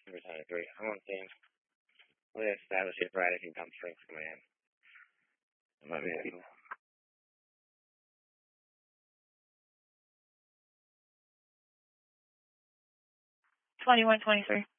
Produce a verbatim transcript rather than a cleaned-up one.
Number twenty-three. I'm on scene. We're going to establish if Friday can come strength command. It might be able. twenty-one twenty-three.